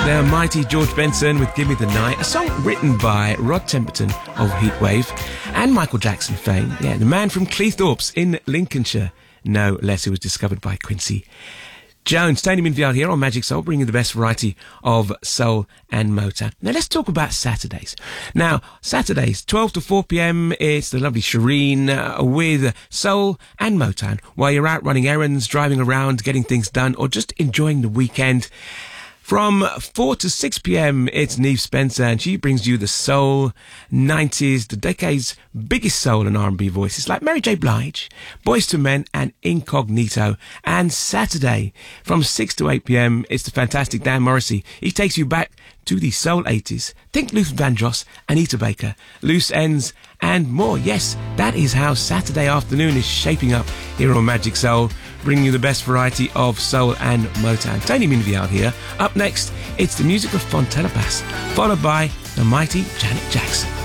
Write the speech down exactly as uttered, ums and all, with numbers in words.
The mighty George Benson with Give Me the Night, a song written by Rod Temperton of Heatwave and Michael Jackson fame. Yeah, the man from Cleethorpes in Lincolnshire, no less, who was discovered by Quincy Jones. Tony Minfield here on Magic Soul, bringing the best variety of soul and Motown. Now let's talk about Saturdays. Now, Saturdays, twelve to four p.m, it's the lovely Shireen uh, with soul and Motown while you're out running errands, driving around, getting things done, or just enjoying the weekend. From four to six p.m, it's Neve Spencer, and she brings you the soul nineties, the decade's biggest soul and R and B voices like Mary J. Blige, Boyz two Men, and Incognito. And Saturday, from six to eight p.m, it's the fantastic Dan Morrissey. He takes you back to the soul eighties. Think Luther Vandross, Anita Baker, Loose Ends, and more. Yes, that is how Saturday afternoon is shaping up here on Magic Soul, bringing you the best variety of soul and Motown. Tony Minfield here. Up next, it's the music of Fontella Bass, followed by the mighty Janet Jackson.